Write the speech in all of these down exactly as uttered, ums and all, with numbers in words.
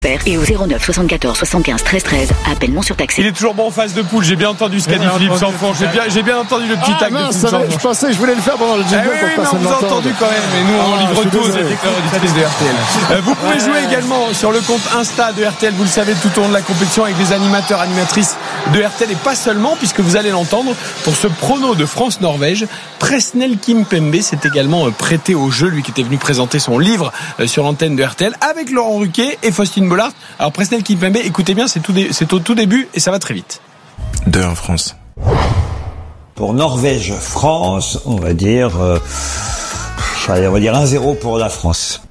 Et au zéro neuf soixante-quatorze soixante-quinze treize treize, appel non surtaxé. Il est toujours bon en phase de poule. J'ai bien entendu ce qu'a dit Philippe Sanfon. J'ai bien, j'ai bien entendu le petit ah, tag non, de Philippe Sanfon. Je pensais que je voulais le faire pendant le jingle. Eh oui, oui, mais on vous a entendu quand même. Et nous, on ah, livre tout aux éditeurs de R T L. Euh, vous pouvez jouer également sur le compte Insta de R T L. Vous le savez, tout au long de la compétition avec des animateurs, animatrices de R T L et pas seulement, puisque vous allez l'entendre pour ce prono de France-Norvège. Presnel Kimpembe s'est également prêté au jeu, lui qui était venu présenter son livre sur l'antenne de R T L avec Laurent Ruquier et Faustine Bollard. Alors Presnel Kimpembe, écoutez bien, c'est, tout dé- c'est au tout début et ça va très vite. deux un France. Pour Norvège-France, on va dire, euh, on va dire un zéro pour la France.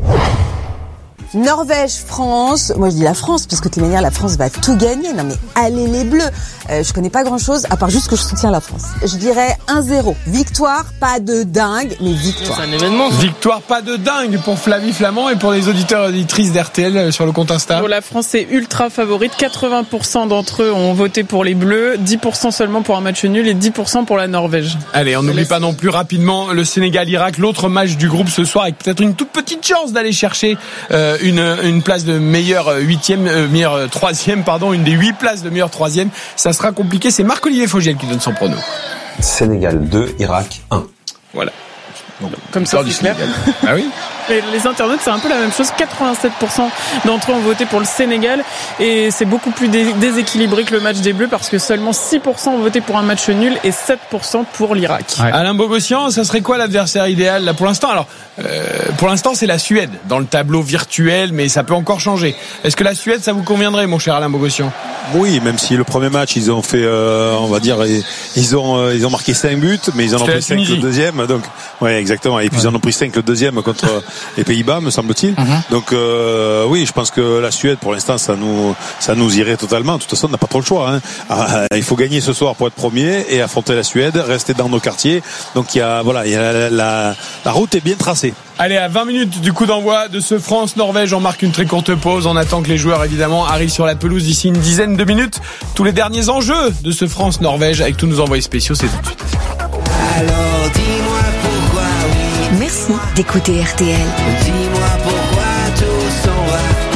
Norvège-France, moi je dis la France, parce que de toute manière la France va tout gagner. Non mais allez les Bleus, euh, je connais pas grand chose, à part juste que je soutiens la France. Je dirais un zéro, victoire, pas de dingue, mais victoire. C'est un événement. Victoire, pas de dingue pour Flavie Flamand et pour les auditeurs et auditrices d'R T L sur le compte Insta. Bon, la France est ultra favorite, quatre-vingts pour cent d'entre eux ont voté pour les Bleus, dix pour cent seulement pour un match nul et dix pour cent pour la Norvège. Allez, on n'oublie pas non plus rapidement le Sénégal-Irak, l'autre match du groupe ce soir avec peut-être une toute petite chance d'aller chercher euh, une, une place de meilleur huitième, euh, meilleur troisième, pardon, une des huit places de meilleur troisième. Ça sera compliqué. C'est Marc-Olivier Fogiel qui donne son prono. Sénégal deux, Irak un. Voilà. Donc, comme ça, c'est clair. Ah oui. Et les internautes, c'est un peu la même chose. quatre-vingt-sept pour cent d'entre eux ont voté pour le Sénégal et c'est beaucoup plus dé- déséquilibré que le match des Bleus parce que seulement six pour cent ont voté pour un match nul et sept pour cent pour l'Irak. Ouais. Alain Bogossian, ça serait quoi l'adversaire idéal là pour l'instant? Alors, euh, pour l'instant, c'est la Suède dans le tableau virtuel, mais ça peut encore changer. Est-ce que la Suède, ça vous conviendrait, mon cher Alain Bogossian? Oui, même si le premier match, ils ont fait, euh, on va dire, ils ont, euh, ils ont marqué cinq buts, mais ils en ont pris cinq le deuxième. Donc, ouais, exactement. Et puis ouais. Ils en ont pris cinq le deuxième contre les Pays-Bas, me semble-t-il. Mm-hmm. Donc, euh, oui, je pense que la Suède, pour l'instant, ça nous, ça nous irait totalement. De toute façon, on n'a pas trop le choix. Hein. Ah, il faut gagner ce soir pour être premier et affronter la Suède, rester dans nos quartiers. Donc, il y a, voilà, il y a la, la, la route est bien tracée. Allez, à vingt minutes du coup d'envoi de ce France-Norvège, on marque une très courte pause. On attend que les joueurs, évidemment, arrivent sur la pelouse d'ici une dizaine de minutes. Tous les derniers enjeux de ce France-Norvège avec tous nos envoyés spéciaux, c'est tout de suite. Alors dis-moi pourquoi oui. Merci d'écouter R T L. Dis-moi pourquoi tout s'en va.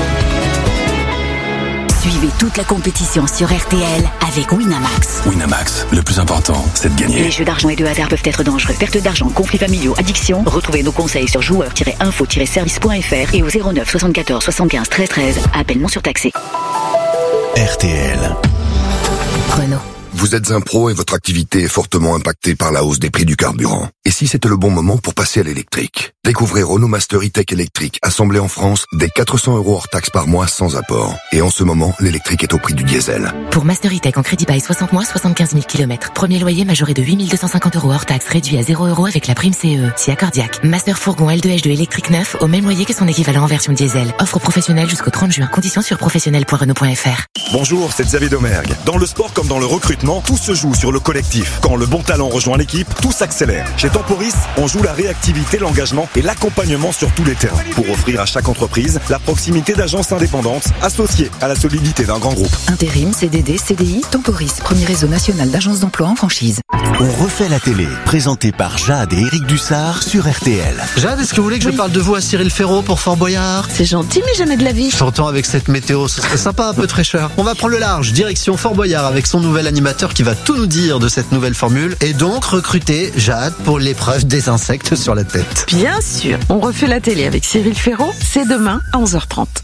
Suivez toute la compétition sur R T L avec Winamax. Winamax, le plus important, c'est de gagner. Les jeux d'argent et de hasard peuvent être dangereux. Perte d'argent, conflits familiaux, addiction. Retrouvez nos conseils sur joueurs tiret info tiret service point f r et au zéro neuf soixante-quatorze soixante-quinze treize treize. Appel non surtaxé. R T L. Renault. Vous êtes un pro et votre activité est fortement impactée par la hausse des prix du carburant. Et si c'était le bon moment pour passer à l'électrique? Découvrez Renault Master E-Tech électrique, assemblé en France, dès quatre cents euros hors taxe par mois sans apport. Et en ce moment, l'électrique est au prix du diesel. Pour Master E-Tech en crédit bail soixante mois, soixante-quinze mille kilomètres. Premier loyer majoré de huit mille deux cent cinquante euros hors taxe, réduit à zéro euros avec la prime C E E. Si accordiaque. Master Fourgon L deux H deux électrique neuf, au même loyer que son équivalent en version diesel. Offre professionnelle jusqu'au trente juin. Conditions sur professionnel point renault point f r. Bonjour, c'est Xavier Domergue. Dans le sport comme dans le recrutement, tout se joue sur le collectif. Quand le bon talent rejoint l'équipe, tout s'accélère. Chez Temporis, on joue la réactivité, l'engagement et l'accompagnement sur tous les terrains pour offrir à chaque entreprise la proximité d'agences indépendantes associées à la solidité d'un grand groupe. Intérim, C D D, C D I, Temporis, premier réseau national d'agences d'emploi en franchise. On refait la télé, présenté par Jade et Éric Dussard sur R T L. Jade, est-ce que vous voulez que oui. je parle de vous à Cyril Ferraud pour Fort Boyard? C'est gentil, mais jamais de la vie. J'entends avec cette météo, ce serait sympa, un peu de fraîcheur. On va prendre le large, direction Fort Boyard avec son nouvel animateur qui va tout nous dire de cette nouvelle formule et donc recruter Jade pour l'épreuve des insectes sur la tête. Bien sûr, on refait la télé avec Cyril Ferraud, c'est demain à onze heures trente.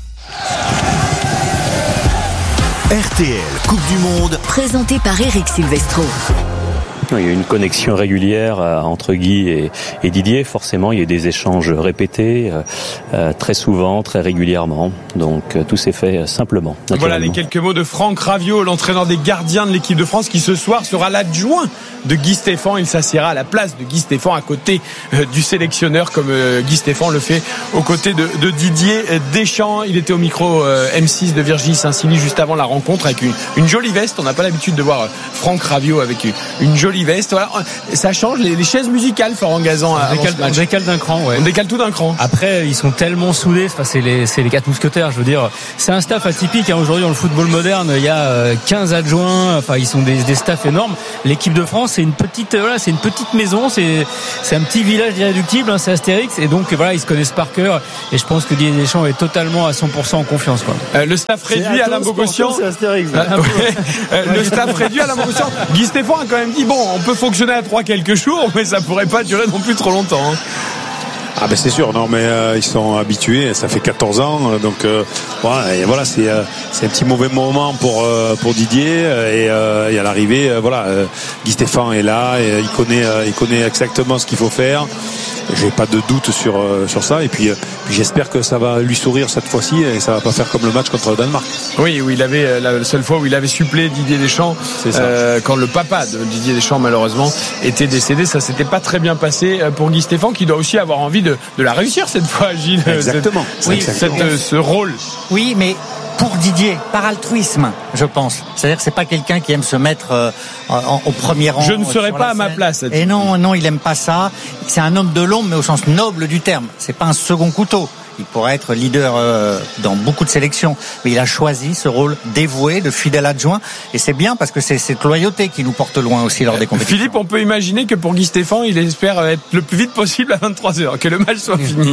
R T L, Coupe du Monde, présenté par Eric Silvestro. Il y a une connexion régulière entre Guy et, et Didier. Forcément, il y a des échanges répétés, euh, très souvent, très régulièrement. Donc, euh, tout s'est fait simplement. Voilà les quelques mots de Franck Raviot, l'entraîneur des gardiens de l'équipe de France, qui ce soir sera l'adjoint de Guy Stéphane. Il s'assiera à la place de Guy Stéphane, à côté euh, du sélectionneur, comme euh, Guy Stéphane le fait aux côtés de, de Didier Deschamps. Il était au micro euh, M six de Virginie Saint-Silly juste avant la rencontre avec une, une jolie veste. On n'a pas l'habitude de voir Franck Raviot avec une, une jolie Olivest. Voilà. Ça change les, les chaises musicales, Florent Gazan. On décale, on décale d'un cran, ouais. On décale tout d'un cran. Après, ils sont tellement soudés. Enfin, c'est les, c'est les quatre mousquetaires. Je veux dire, c'est un staff atypique. Hein. Aujourd'hui, dans le football moderne, il y a quinze adjoints. Enfin, ils sont des, des staffs énormes. L'équipe de France, c'est une petite, voilà, c'est une petite maison. C'est, c'est un petit village irréductible. Hein, c'est Astérix. Et donc, voilà, ils se connaissent par cœur. Et je pense que Didier Deschamps est totalement à cent pour cent en confiance, quoi. Euh, le staff réduit à Alain Bogossian. C'est Astérix. Ah, ouais. euh, le staff réduit à Alain Bogossian. Guy Stéphane a quand même dit bon, on peut fonctionner à trois quelques jours, mais ça pourrait pas durer non plus trop longtemps. Hein. Ah ben c'est sûr, non mais euh, ils sont habitués, ça fait quatorze ans, donc euh, voilà, et voilà c'est euh, c'est un petit mauvais moment pour euh, pour Didier et, euh, et à l'arrivée, euh, voilà, euh, Guy Stéphane est là, et il connaît euh, il connaît exactement ce qu'il faut faire. J'ai pas de doute sur euh, sur ça, et puis, euh, puis j'espère que ça va lui sourire cette fois-ci et ça va pas faire comme le match contre le Danemark. Oui, où il avait euh, la seule fois où il avait supplé Didier Deschamps, euh, quand le papa de Didier Deschamps malheureusement était décédé, ça s'était pas très bien passé pour Guy Stéphane, qui doit aussi avoir envie de, de la réussir cette fois, Gilles. Exactement. Cette, oui, cette, cette, ce rôle. Oui, mais pour Didier, par altruisme, je pense. C'est-à-dire que c'est pas quelqu'un qui aime se mettre euh, en, au premier rang. Je ne serais pas à ma place. Et non, non, il aime pas ça. C'est un homme de l'ombre, mais au sens noble du terme. C'est pas un second couteau. Il pourrait être leader euh, dans beaucoup de sélections, mais il a choisi ce rôle dévoué de fidèle adjoint, et c'est bien parce que c'est cette loyauté qui nous porte loin aussi lors des compétitions. Philippe, on peut imaginer que pour Guy Stéphane, il espère être le plus vite possible à vingt-trois heures, que le match soit fini.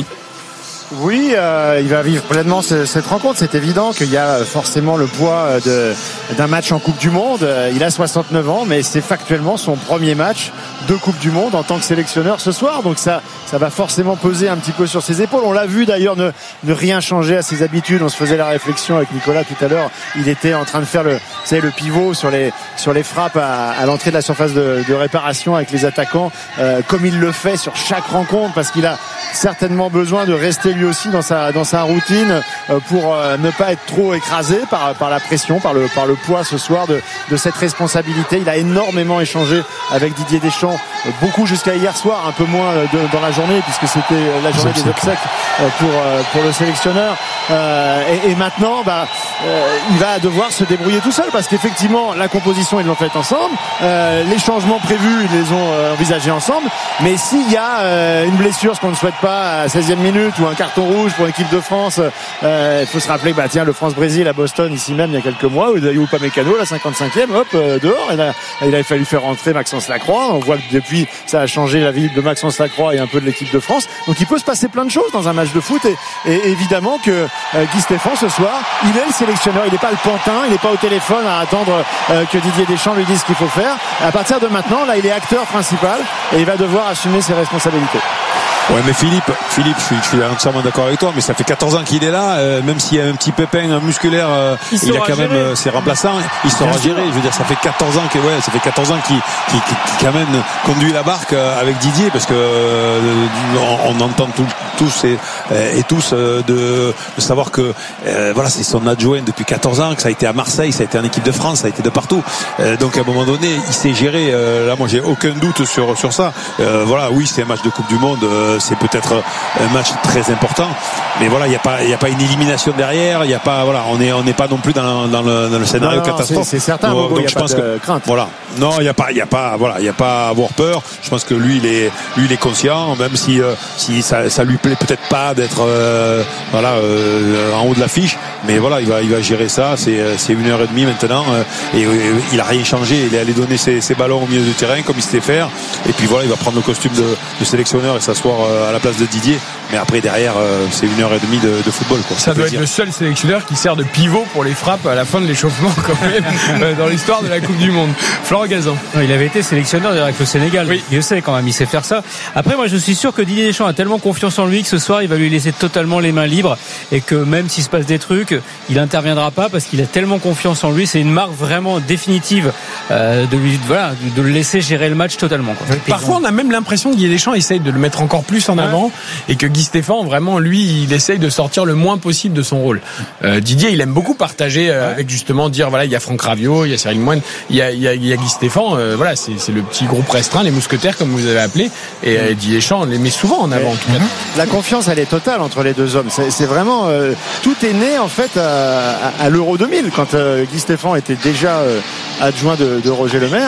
Oui, euh, il va vivre pleinement ce, cette rencontre. C'est évident qu'il y a forcément le poids de, d'un match en Coupe du Monde. Il a soixante-neuf ans, mais c'est factuellement son premier match de Coupe du Monde en tant que sélectionneur ce soir. Donc ça, ça va forcément peser un petit peu sur ses épaules. On l'a vu d'ailleurs ne, ne rien changer à ses habitudes. On se faisait la réflexion avec Nicolas tout à l'heure. Il était en train de faire le, vous savez, le pivot sur les, sur les frappes à, à l'entrée de la surface de, de réparation avec les attaquants, euh, comme il le fait sur chaque rencontre, parce qu'il a certainement besoin de rester lui aussi dans sa dans sa routine euh, pour euh, ne pas être trop écrasé par par la pression, par le par le poids ce soir de de cette responsabilité. Il a énormément échangé avec Didier Deschamps, euh, beaucoup jusqu'à hier soir, un peu moins de, dans la journée puisque c'était la journée des obsèques euh, pour euh, pour le sélectionneur. Euh, et, et maintenant, bah, euh, il va devoir se débrouiller tout seul parce qu'effectivement la composition ils l'ont faite ensemble, euh, les changements prévus ils les ont euh, envisagés ensemble. Mais s'il y a euh, une blessure, ce qu'on ne souhaite pas à seizième minute, ou un carton rouge pour l'équipe de France, euh, il faut se rappeler que bah tiens le France-Brésil à Boston ici même il y a quelques mois, où Dayo Upamecano la cinquante-cinquième, hop euh, dehors, et là, il a fallu faire rentrer Maxence Lacroix. On voit que depuis ça a changé la vie de Maxence Lacroix et un peu de l'équipe de France. Donc il peut se passer plein de choses dans un match de foot, et, et évidemment que euh, Guy Stéphane ce soir il est le sélectionneur, il n'est pas le pantin, il n'est pas au téléphone à attendre euh, que Didier Deschamps lui dise ce qu'il faut faire. À partir de maintenant là il est acteur principal et il va devoir assumer ses responsabilités. Ouais, mais Philippe, Philippe, je suis, je suis entièrement d'accord avec toi, mais ça fait quatorze ans qu'il est là, euh, même s'il y a un petit pépin musculaire, euh, il, il a quand gérer. même euh, ses remplaçants, il saura gérer. Je veux dire, ça fait quatorze ans que, ouais, ça fait quatorze ans qu'il, qu'il, qu'il, qu'il quand même conduit la barque euh, avec Didier, parce que euh, on, on entend tout, tous et, et tous euh, de, de savoir que, euh, voilà, c'est son adjoint depuis quatorze ans, que ça a été à Marseille, ça a été en équipe de France, ça a été de partout. Euh, donc à un moment donné, il sait gérer. Euh, là, moi, j'ai aucun doute sur sur ça. Euh, voilà, oui, c'est un match de Coupe du Monde. Euh, c'est peut-être un match très important, mais voilà, il n'y a pas il y a pas une élimination derrière, il y a pas, voilà, on est on n'est pas non plus dans, dans le dans le scénario non, non, catastrophe. C'est, c'est certain. Donc, donc je pense que crainte. Voilà, non, il y a pas il y a pas voilà, il y a pas à avoir peur. Je pense que lui il est lui il est conscient, même si euh, si ça ça lui plaît peut-être pas d'être euh, voilà euh, en haut de l'affiche, mais voilà, il va il va gérer ça. C'est c'est une heure et demie maintenant, euh, et, et il a rien changé. Il est allé donner ses, ses ballons au milieu du terrain comme il sait faire, et puis voilà, il va prendre le costume de, de sélectionneur et s'asseoir à la place de Didier. Mais après derrière euh, c'est une heure et demie de, de football, quoi. Ça, ça doit être dire. Le seul sélectionneur qui sert de pivot pour les frappes à la fin de l'échauffement quand même dans l'histoire de la Coupe du Monde. Florent Gazan. Il avait été sélectionneur avec le Sénégal. Oui. Il sait quand même, il sait faire ça. Après moi je suis sûr que Didier Deschamps a tellement confiance en lui que ce soir il va lui laisser totalement les mains libres, et que même s'il se passe des trucs, il interviendra pas parce qu'il a tellement confiance en lui. C'est une marque vraiment définitive euh, de lui, voilà, de le laisser gérer le match totalement, quoi. Parfois on a même l'impression que Didier Deschamps essaye de le mettre encore plus en avant, et que Guy Stéphane vraiment lui il essaye de sortir le moins possible de son rôle. Euh, Didier il aime beaucoup partager euh, ouais. avec justement dire voilà, il y a Franck Raviot, il y a Cyril Moine, il y a, il y a, il y a Guy Stéphane, euh, voilà, c'est, c'est le petit groupe restreint, les mousquetaires comme vous avez appelé, et euh, Didier Deschamps les met souvent en avant. En tout cas. La confiance elle est totale entre les deux hommes. C'est, c'est vraiment euh, tout est né en fait à, à, à l'Euro deux mille quand euh, Guy Stéphane était déjà euh, adjoint de, de Roger Lemaire.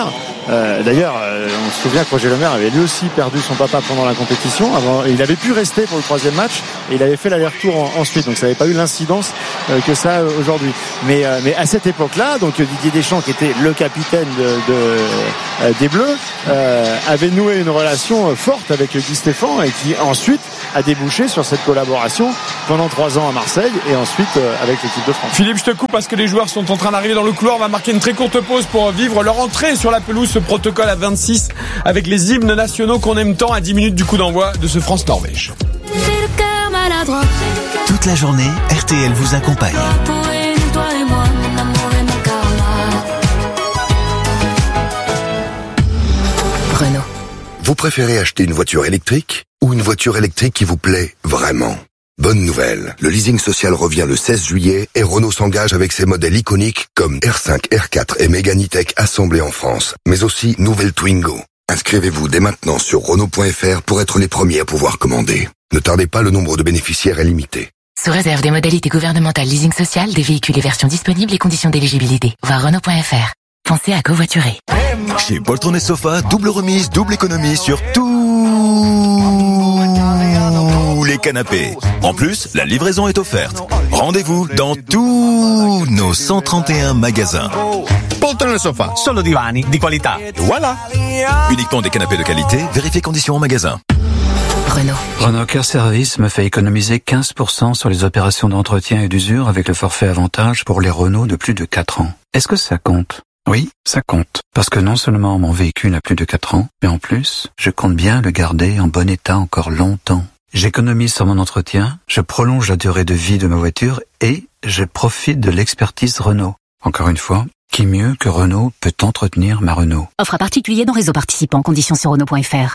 Euh, d'ailleurs, euh, on se souvient que Roger Lemaire avait lui aussi perdu son papa pendant la compétition. Avant, il avait pu rester pour le troisième match et il avait fait l'aller-retour en, ensuite. Donc ça n'avait pas eu l'incidence euh, que ça euh, aujourd'hui. Mais, euh, mais à cette époque-là, donc Didier Deschamps, qui était le capitaine de, de, euh, des Bleus, euh, avait noué une relation forte avec Guy Stéphane et qui ensuite a débouché sur cette collaboration pendant trois ans à Marseille et ensuite euh, avec l'équipe de France. Philippe, je te coupe parce que les joueurs sont en train d'arriver dans le couloir. On va marquer une très courte pause pour vivre leur entrée sur la pelouse, ce protocole à vingt-six avec les hymnes nationaux qu'on aime tant à dix minutes du coup d'envoi de ce France-Norvège. Toute la journée, R T L vous accompagne. Renault. Vous préférez acheter une voiture électrique ou une voiture électrique qui vous plaît vraiment ? Bonne nouvelle, le leasing social revient le seize juillet et Renault s'engage avec ses modèles iconiques comme R cinq, R quatre et Mégane E-Tech assemblés en France, mais aussi nouvelle Twingo. Inscrivez-vous dès maintenant sur Renault point F R pour être les premiers à pouvoir commander. Ne tardez pas, le nombre de bénéficiaires est limité. Sous réserve des modalités gouvernementales leasing social, des véhicules et versions disponibles et conditions d'éligibilité. Voir Renault point F R. Pensez à covoiturer. Chez Poltron et Sofa, double remise, double économie sur tous les canapés. En plus, la livraison est offerte. Rendez-vous dans tous nos cent trente et un magasins. Poltron et Sofa, solo divani di qualità. Voilà. Uniquement des canapés de qualité, vérifiez conditions en magasin. Renault. Renault Care Service me fait économiser quinze pour cent sur les opérations d'entretien et d'usure avec le forfait avantage pour les Renault de plus de quatre ans. Est-ce que ça compte ? Oui, ça compte. Parce que non seulement mon véhicule a plus de quatre ans, mais en plus, je compte bien le garder en bon état encore longtemps. J'économise sur mon entretien, je prolonge la durée de vie de ma voiture et je profite de l'expertise Renault. Encore une fois, qui mieux que Renault peut entretenir ma Renault ? Offre à particulier dans réseau participant. Conditions sur Renault point F R.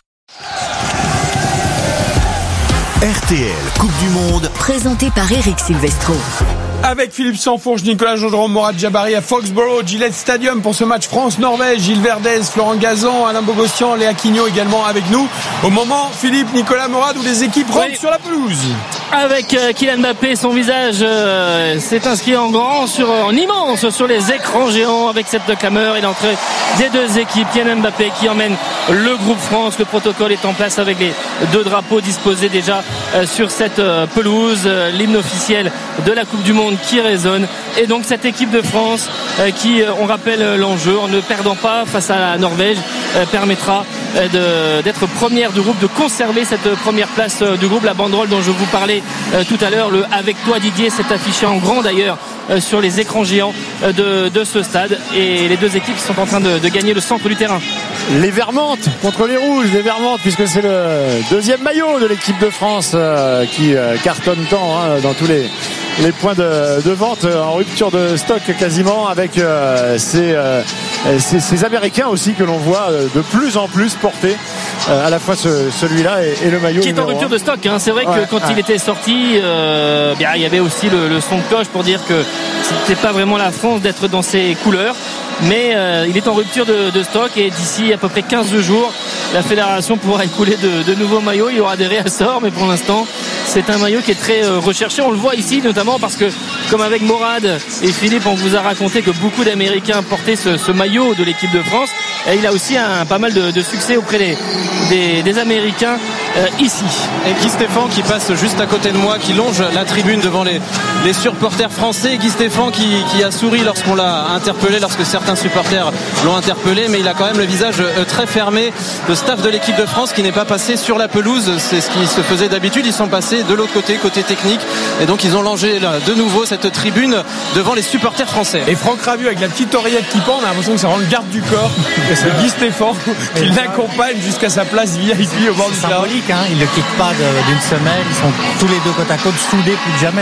R T L Coupe du Monde, Présenté par Eric Silvestro. Avec Philippe Sansfourche, Nicolas Jean-Jérôme, Morad Jabari à Foxborough, Gillette Stadium pour ce match France-Norvège. Gilles Verdez, Florent Gazan, Alain Bogossian, Léa Quignot également avec nous. Au moment, Philippe, Nicolas, Morad, où les équipes rentrent oui. sur la pelouse. Avec euh, Kylian Mbappé, son visage euh, s'est inscrit en grand, sur, en immense sur les écrans géants avec cette clameur et l'entrée des deux équipes. Kylian Mbappé qui emmène le groupe France. Le protocole est en place avec les deux drapeaux disposés déjà euh, sur cette euh, pelouse. Euh, l'hymne officiel de la Coupe du Monde qui résonne, et donc cette équipe de France euh, qui, euh, on rappelle l'enjeu, en ne perdant pas face à la Norvège, euh, permettra euh, de, d'être première du groupe, de conserver cette première place euh, du groupe. La banderole dont je vous parlais euh, tout à l'heure, le Avec toi Didier, s'est affiché en grand d'ailleurs euh, sur les écrans géants euh, de, de ce stade, et les deux équipes sont en train de, de gagner le centre du terrain. Les Vermantes contre les Rouges, les Vermantes, puisque c'est le deuxième maillot de l'équipe de France euh, qui euh, cartonne tant hein, dans tous les les points de, de vente en rupture de stock quasiment, avec euh, ces, euh, ces, ces Américains aussi que l'on voit de plus en plus porter euh, à la fois ce, celui-là et, et le maillot qui est en rupture un. de stock hein. C'est vrai ouais, que quand ouais. il était sorti euh, bien, il y avait aussi le, le son de cloche pour dire que c'était pas vraiment la France d'être dans ses couleurs, mais euh, il est en rupture de, de stock, et d'ici à peu près quinze jours la fédération pourra écouler de, de nouveaux maillots. Il y aura des réassorts, mais pour l'instant c'est un maillot qui est très euh, recherché. On le voit ici notamment parce que, comme avec Morad et Philippe, on vous a raconté que beaucoup d'Américains portaient ce, ce maillot de l'équipe de France, et il a aussi un, pas mal de, de succès auprès des, des, des Américains euh, ici. Et Guy Stéphane qui passe juste à côté de moi, qui longe la tribune devant les, les supporters français. Guy Stéphane qui, qui a souri lorsqu'on l'a interpellé, lorsque certains supporters l'ont interpellé, mais il a quand même le visage euh, très fermé. Le staff de l'équipe de France qui n'est pas passé sur la pelouse, c'est ce qui se faisait d'habitude. Ils sont passés de l'autre côté, côté technique, et donc ils ont longé là, de nouveau cette tribune devant les supporters français. Et Franck Ravieux avec la petite oreillette qui pend, on a l'impression que ça rend le garde du corps. C'est Guy Stéphane qui l'accompagne jusqu'à sa place V I P au bord du terrain. C'est symbolique, hein, ils ne le quittent pas de, d'une semaine, ils sont tous les deux côte à côte, soudés plus que jamais.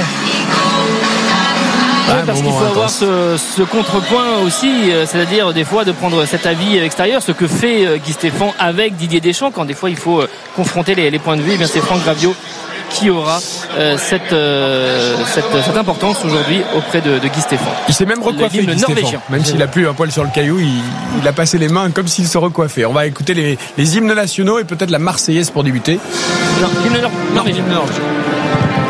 Oui, parce qu'il faut avoir ce, ce contrepoint aussi, euh, c'est-à-dire des fois de prendre cet avis extérieur, ce que fait euh, Guy Stéphane avec Didier Deschamps, quand des fois il faut euh, confronter les, les points de vue. Eh bien c'est Franck Ravieux qui aura euh, cette, euh, cette, cette importance aujourd'hui auprès de, de Guy Stéphane. Il s'est même recoiffé, Guy Stéphane. Même s'il a plus un poil sur le caillou, il, il a passé les mains comme s'il se recoiffait. On va écouter les, les hymnes nationaux et peut-être la Marseillaise pour débuter. Non, l'hymne norvégien.